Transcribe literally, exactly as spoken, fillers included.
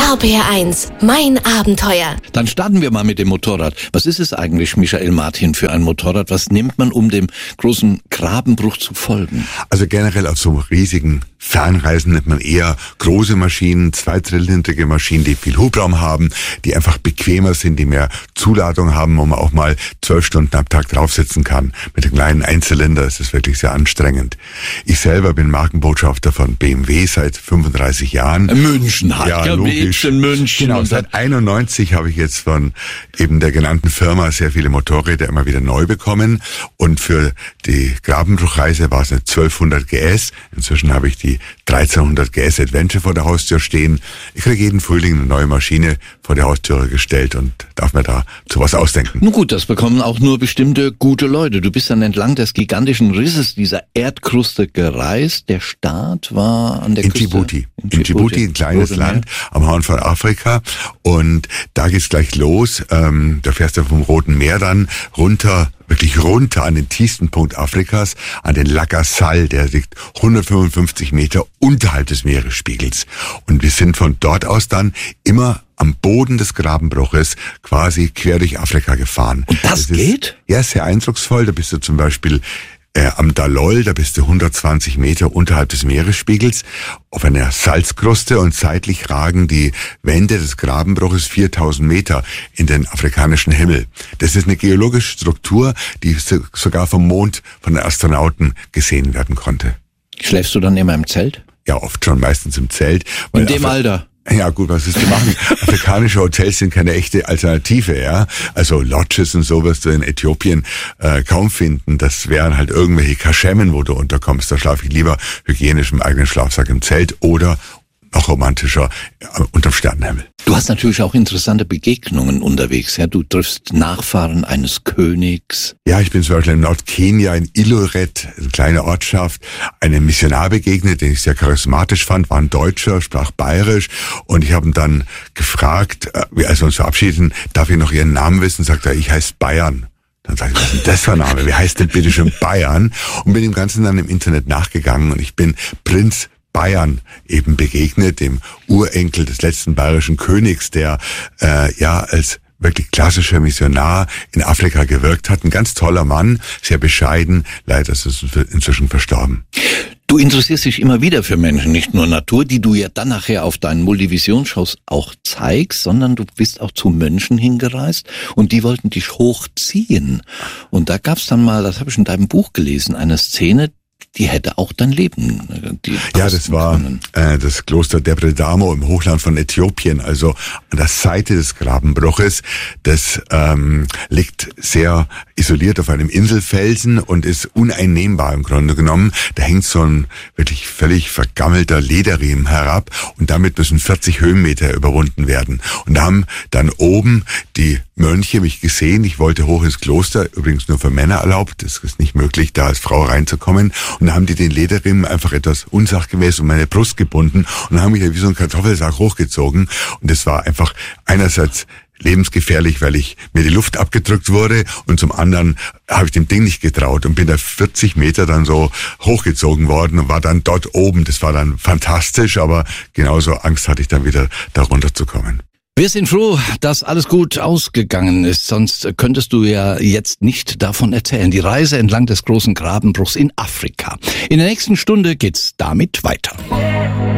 R P R eins, mein Abenteuer. Dann starten wir mal mit dem Motorrad. Was ist es eigentlich, Michael Martin, für ein Motorrad? Was nimmt man, um dem großen Grabenbruch zu folgen? Also generell auf so riesigen Fernreisen nimmt man eher große Maschinen, zweizylindrige Maschinen, die viel Hubraum haben, die einfach bequemer sind, die mehr Zuladung haben, wo man auch mal zwölf Stunden am Tag draufsitzen kann. Mit dem kleinen Einzylinder ist es wirklich sehr anstrengend. Ich selber bin Markenbotschafter von B M W seit fünfunddreißig Jahren. München hat ja, ja logisch. in München. Genau, seit einundneunzig habe ich jetzt von eben der genannten Firma sehr viele Motorräder immer wieder neu bekommen. Und für die Grabenbruchreise war es eine zwölfhundert G S. Inzwischen habe ich die dreizehnhundert G S Adventure vor der Haustür stehen. Ich kriege jeden Frühling eine neue Maschine vor die Haustüre gestellt und darf mir da zu was ausdenken. Nun gut, das bekommen auch nur bestimmte gute Leute. Du bist dann entlang des gigantischen Risses dieser Erdkruste gereist. Der Start war an der in Küste. Djibouti. In In Djibouti, ein kleines Land am Horn von Afrika. Und da geht's gleich los. Ähm, da fährst du vom Roten Meer dann runter, wirklich runter an den tiefsten Punkt Afrikas, an den Lac Assal, der liegt hundertfünfundfünfzig Meter unterhalb des Meeresspiegels. Und wir sind von dort aus dann immer am Boden des Grabenbruches quasi quer durch Afrika gefahren. Und das, das geht? Ist, ja, sehr eindrucksvoll. Da bist du zum Beispiel Äh, am Dalol, da bist du hundertzwanzig Meter unterhalb des Meeresspiegels auf einer Salzkruste und seitlich ragen die Wände des Grabenbruches viertausend Meter in den afrikanischen Himmel. Das ist eine geologische Struktur, die so, sogar vom Mond von den Astronauten gesehen werden konnte. Schläfst du dann immer im Zelt? Ja, oft schon, meistens im Zelt. In dem Afri- Alter? Ja gut, was ist zu machen? Afrikanische Hotels sind keine echte Alternative, ja. Also Lodges und so wirst du in Äthiopien äh, kaum finden. Das wären halt irgendwelche Kaschemmen, wo du unterkommst. Da schlafe ich lieber hygienisch im eigenen Schlafsack im Zelt oder noch romantischer äh, unterm Sternenhimmel. Du hast natürlich auch interessante Begegnungen unterwegs, ja. Du triffst Nachfahren eines Königs. Ja, ich bin zum Beispiel in Nordkenia, in Illoret, eine kleine Ortschaft, einem Missionar begegnet, den ich sehr charismatisch fand, war ein Deutscher, sprach Bayerisch und ich habe ihn dann gefragt, äh, als wir uns verabschiedeten, darf ich noch Ihren Namen wissen? Sagt er, ich heiße Bayern. Dann sage ich, was ist denn das für ein Name? Wie heißt denn bitte schon Bayern? Und bin dem Ganzen dann im Internet nachgegangen und ich bin Prinz Bayern eben begegnet, dem Urenkel des letzten bayerischen Königs, der äh, ja als wirklich klassischer Missionar in Afrika gewirkt hat. Ein ganz toller Mann, sehr bescheiden, leider ist es inzwischen verstorben. Du interessierst dich immer wieder für Menschen, nicht nur Natur, die du ja dann nachher auf deinen Multivision-Shows auch zeigst, sondern du bist auch zu Mönchen hingereist und die wollten dich hochziehen. Und da gab's dann mal, das habe ich in deinem Buch gelesen, eine Szene, die hätte auch dein Leben die Ja, das war äh, das Kloster Debre Damo im Hochland von Äthiopien, also an der Seite des Grabenbruches. Das ähm, liegt sehr isoliert auf einem Inselfelsen und ist uneinnehmbar im Grunde genommen. Da hängt so ein wirklich völlig vergammelter Lederriemen herab und damit müssen vierzig Höhenmeter überwunden werden. Und da haben dann oben die Mönche mich gesehen. Ich wollte hoch ins Kloster, übrigens nur für Männer erlaubt. Es ist nicht möglich, da als Frau reinzukommen. Und dann haben die den Lederriemen einfach etwas unsachgemäß um meine Brust gebunden und dann haben mich wie so ein Kartoffelsack hochgezogen. Und das war einfach einerseits lebensgefährlich, weil ich mir die Luft abgedrückt wurde und zum anderen habe ich dem Ding nicht getraut und bin da vierzig Meter dann so hochgezogen worden und war dann dort oben. Das war dann fantastisch, aber genauso Angst hatte ich dann wieder, da runterzukommen. Wir sind froh, dass alles gut ausgegangen ist, sonst könntest du ja jetzt nicht davon erzählen. Die Reise entlang des großen Grabenbruchs in Afrika. In der nächsten Stunde geht's damit weiter.